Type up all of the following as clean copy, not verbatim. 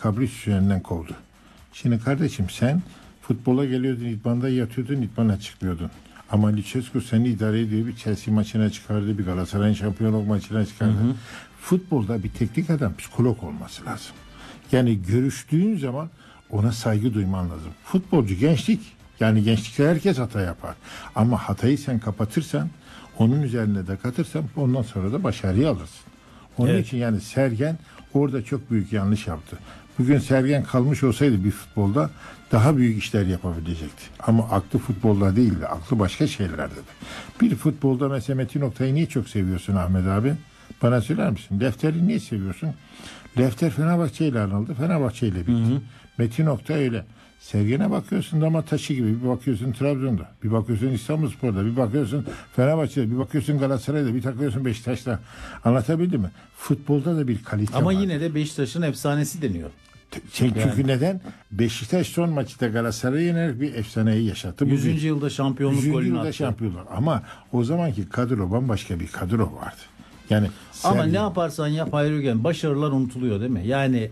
kabris üzerinden kovdu. Şimdi kardeşim sen futbola geliyordun, idmanda yatıyordun, idmana çıkmıyordun. Ama Lucescu seni idare ediyor, bir Chelsea maçına çıkardı, bir Galatasaray'ın şampiyonluk maçına çıkardı. Futbolda bir teknik adam, psikolog olması lazım. Yani görüştüğün zaman ona saygı duyman lazım. Futbolcu gençlik, yani gençlikte herkes hata yapar. Ama hatayı sen kapatırsan, onun üzerine de katırsan ondan sonra da başarıyı alırsın. Onun için yani Sergen orada çok büyük yanlış yaptı. Bugün Sergen kalmış olsaydı bir futbolda daha büyük işler yapabilecekti. Ama aklı futbolda değildi. Aklı başka şeylerde. Bir futbolda mesela Metin Oktay'ı niye çok seviyorsun Ahmet abi? Bana söyler misin? Lefter'i niye seviyorsun? Lefter Fenerbahçe ile anıldı. Fenerbahçe ile bitti. Metin Oktay öyle. Sergen'e bakıyorsun dama taşı gibi. Bir bakıyorsun Trabzon'da. Bir bakıyorsun İstanbulspor'da. Bir bakıyorsun Fenerbahçe'de. Bir bakıyorsun Galatasaray'da. Bir bakıyorsun Beşiktaş'ta. Anlatabildim mi? Futbolda da bir kalite Ama var. yine de Beşiktaş'ın efsanesi deniyor. Çünkü neden? Beşiktaş son maçta Galatasaray'ı yenerek bir efsaneyi yaşattı. 100. yılda şampiyonluk 100. golünü yılda attı. şampiyonlar. Ama o zamanki kadro bambaşka bir kadro vardı. Yani Ama ne yaparsan yap Hayri Ögen, başarılar unutuluyor değil mi? Yani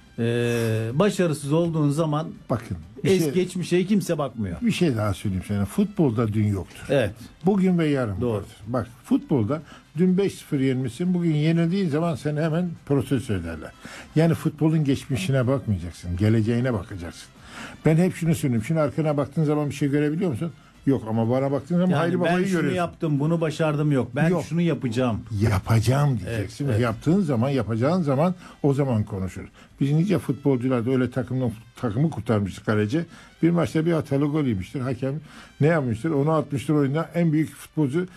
başarısız olduğun zaman bakın geçmişe kimse bakmıyor. bir şey daha söyleyeyim sana. Futbolda dün yoktur. Evet. Bugün ve yarın Doğru. vardır. Bak futbolda dün 5-0 yenmişsin. Bugün yenildiğin zaman seni hemen protesto ederler. Yani futbolun geçmişine bakmayacaksın. Geleceğine bakacaksın. Ben hep şunu söylüyorum. Şimdi arkana baktığın zaman bir şey görebiliyor musun? Yok, ama bana baktığın zaman Yani Hayri ben Baba'yı şunu görüyorsun. yaptım, bunu başardım yok. Ben Yok. şunu yapacağım. Yapacağım diyeceksin. Evet, evet. Yaptığın zaman, yapacağın zaman o zaman konuşur. Biz nice futbolcular da öyle takımı kurtarmıştır kaleci. Bir maçta bir hatalı gol yemiştir. Hakem ne yapmıştır? Onu atmıştır oyunda. En büyük futbolcu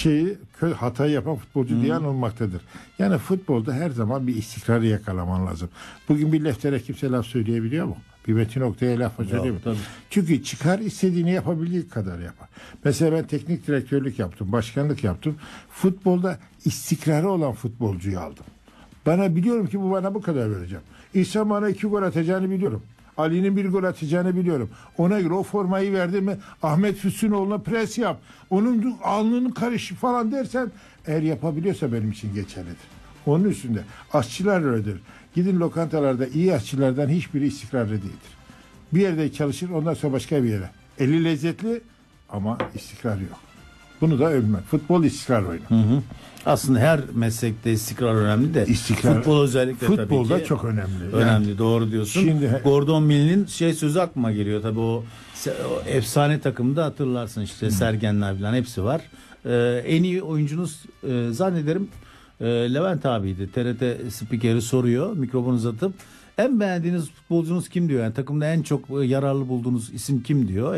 hatayı yapan futbolcu diye anılmaktadır. Yani futbolda her zaman bir istikrarı yakalaman lazım. Bugün bir Lefter'e kimse laf söyleyebiliyor mu? Bir Metin Oktay'a laf söyleyemiyor. Çünkü çıkar, istediğini yapabildiği kadar yapar. Mesela ben teknik direktörlük yaptım, başkanlık yaptım. Futbolda istikrarı olan futbolcuyu aldım. Bana biliyorum ki bu bana bu kadar vereceğim. İhsan bana 2 gol atacağını biliyorum. Ali'nin 1 gol atacağını biliyorum. Ona göre o formayı verdi mi Ahmet Füsunoğlu'na pres yap. Onun alnının karışı falan dersen eğer yapabiliyorsa benim için geçerlidir. Onun üstünde. Aşçılar öyledir. Gidin lokantalarda iyi aşçılardan hiçbiri istikrarlı değildir. Bir yerde çalışır, ondan sonra başka bir yere. Eli lezzetli ama istikrar yok. Bunu da övmek. Futbol istikrar oyunu. Aslında her meslekte istikrar önemli de futbol özellikle futbolda tabii ki çok önemli. Önemli, Yani, doğru diyorsun. Şimdi, Gordon Mill'in sözü aklıma geliyor tabii, o efsane takımda hatırlarsın işte Sergenler falan hepsi var. En iyi oyuncunuz zannederim Levent abiydi. TRT spikeri soruyor, mikrofonu uzatıp en beğendiğiniz futbolcunuz kim diyor. Yani takımda en çok yararlı bulduğunuz isim kim diyor.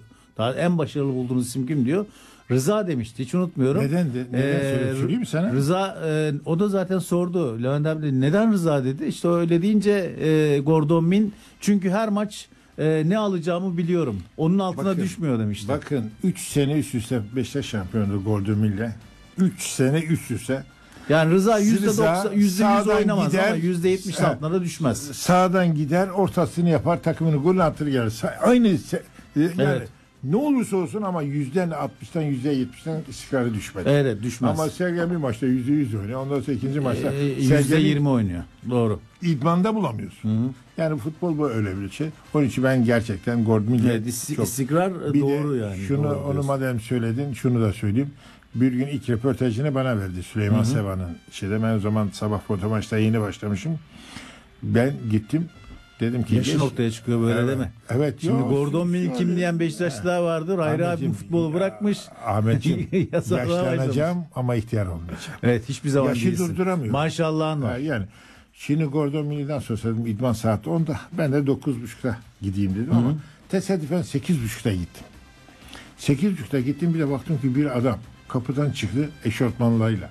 En başarılı bulduğunuz isim kim diyor. Rıza demişti. Hiç unutmuyorum. Neden söyleyeyim mi sana? Rıza o da zaten sordu. Levent abi dedi, neden Rıza dedi. İşte öyle deyince Gordon Min, çünkü her maç ne alacağımı biliyorum. Onun altına düşmüyor demişti. Bakın 3 sene üst üste Beşiktaş şampiyonu Gordon Mill'le. 3 sene üst üste. Yani Rıza %100 oynamaz gider, ama %70 altına da düşmez. Sağdan gider, ortasını yapar, takımını gol atır gelir. Aynı yani Evet. ne olursa olsun ama %60'dan %70'den istikrarı düşmedi. Evet, düşmez. Ama Sergen bir maçta %100 oynuyor. Ondan sonra ikinci maçta %20 oynuyor. Doğru. İdmanda bulamıyorsun. Yani futbol bu öyle bir şey. Onun için ben gerçekten Gordon Mill'e istikrar doğru yani. Şunu doğru onu madem söyledin, şunu da söyleyeyim. Bir gün ilk röportajını bana verdi Süleyman Seva'nın. Ben o zaman sabah foto maçta yeni başlamışım. Ben gittim. Dedim ki yaşı noktaya çıkıyor böyle değil mi? Evet. Şimdi Gordon Mill kim diyen Beşiktaşlılar vardır. Hayri abim futbolu bırakmış. Ahmetciğim yaşlanacağım ama ihtiyar olmayacağım. Evet, hiçbir zaman yaşı değilsin. durduramıyor. Maşallahın var. Yani şimdi Gordon Mill'den sonra dedim idman saati 10'da. Ben de 9.30'da gideyim dedim ama tesadüfen 8.30'da gittim. 8.30'da gittim, bir de baktım ki bir adam kapıdan çıktı eşortmanlarıyla.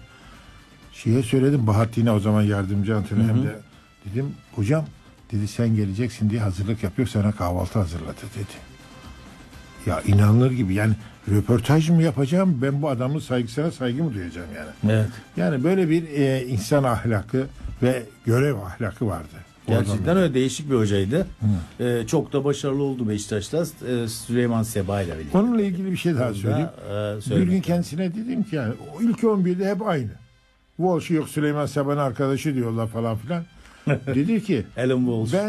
Söyledim Bahattin'e, o zaman yardımcı antrenör, hem de dedim hocam dedi sen geleceksin diye hazırlık yapıyor, sana kahvaltı hazırladı dedi. Ya inanılır gibi, yani röportaj mı yapacağım, ben bu adamın saygısına saygı mı duyacağım yani. Evet. Yani böyle bir insan ahlakı ve görev ahlakı vardı. Gerçekten öyle değişik bir hocaydı. Çok da başarılı oldu Beşiktaş'ta Süleyman Seba ile birlikte. Onunla ilgili bir şey daha söyleyeyim. Bir gün kendisine dedim ki yani o ilk 11'de hep aynı. Walsh yok, Süleyman Seba'nın arkadaşı diyorlar falan filan. Dedi ki Alan Walsh. Ben